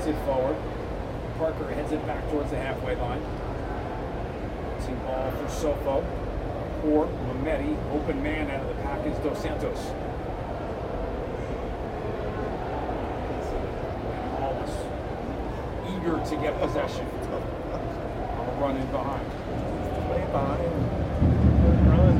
it forward. Parker heads it back towards the halfway line. Team ball for Sofo. Or Mehmeti, open man out of the pack is Dos Santos. And Wallace, eager to get possession. I'll run in behind. Play behind. Run.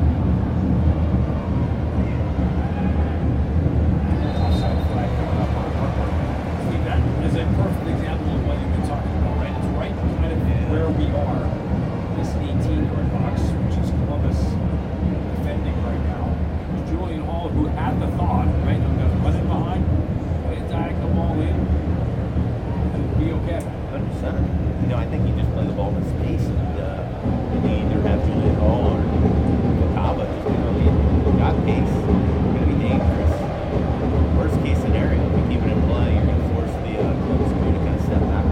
Offside flag coming up on Parker. See, that is a perfect example of what you've been talking about, right? It's right kind of where we are. This 18-yard box, which is Columbus defending right now. Julian Hall, who had the thought, right, I'm going to run in behind, play a diagonal ball in, and be okay. 100%. You know, I think you just play the ball in space, and you either have Julian Hall or Kaba just got pace. Going to be dangerous. Worst case scenario, if you keep it in play, you're going to force the Columbus crew to kind of step back.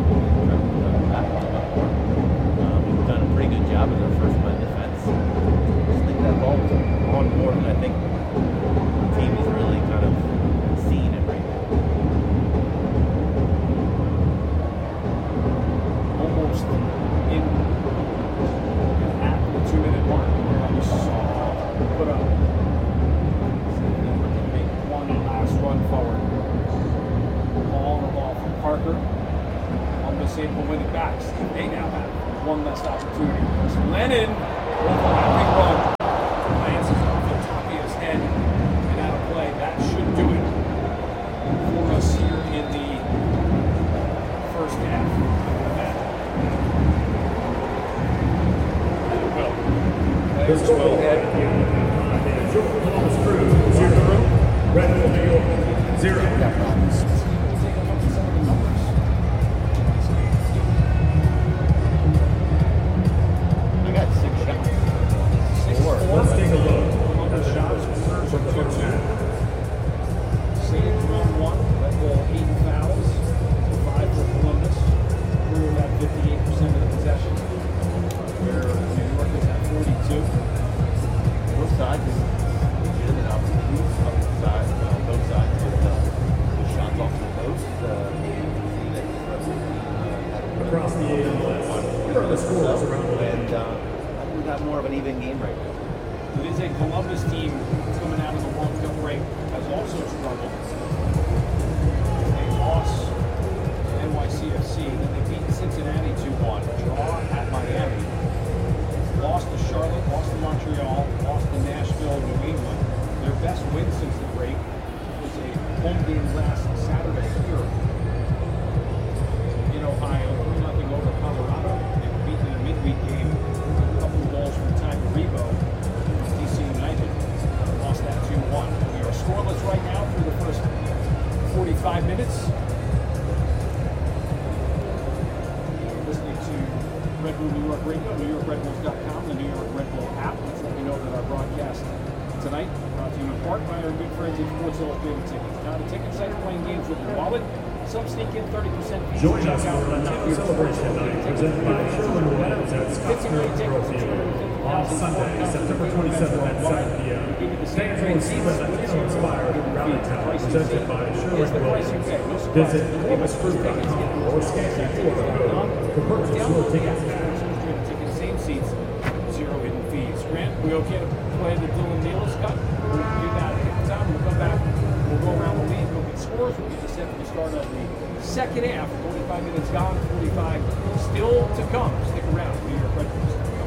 We've done a pretty good job with our first line defense. I just think that ball was on board, and I think the team is really kind of seeing it right now. Almost in at the 2-minute mark where we saw put up. See if we can make one last run forward. Ball on the ball from Parker. Columbus able to win it back. They now have one less opportunity. Lennon overlapping run. Lances off the top of his head and out of play. That should do it for us here in the first half. The score is Columbus Crew 0, Red Bull New York 0. I got 6 shots. 4. Let's take a look. Columbus shots from 2. Saves run 1, Red Bull 8 fouls, 5 for Columbus. Crew had 58% of the possession, where New York is at 42. Both sides is legitimate opportunities. Both sides with the shots off the post. Across the ALS. Here are the scores around the And we got more of an even game right now. It is a Columbus team coming out of the World Cup break has also struggled. They lost to NYCFC, then they beat Cincinnati 2-1, draw at Miami, lost to Charlotte, lost to Montreal, lost to Nashville, New England. Their best win since the break was a home game last Saturday here in Ohio, 3-0 over Colorado. They were beaten in a midweek game, a couple of goals from Ty Rebo. DC United lost that 2-1. We are scoreless right now through the first 45 minutes. Listening to Red Bull New York Radio, NewYorkRedBulls.com, the New York Red Bull app. Let's let you know that our broadcast tonight brought to you in part by our good friends at Sports Illustrated Tickets. Now the ticket site playing games with your wallet. Some sneak in 30% fees. Join us for another celebration night presented by Sherwin-Williams at Scottsdale Trophy on Sunday, September 27th at 7 p.m. Fans will receive an inspired rally towel presented by Sherwin-Williams. Visit ColumbusCrew.com or scan the QR code to purchase your tickets now. Same seats, 0 hidden fees. Grant, we okay to play the Dylan Nealis cut? We'll do that at halftime. We'll come back. We'll go around the league. We'll get scores. We'll get the set for the start of the second half. 45 minutes gone, 45 still to come. Stick around. New York Red Bulls.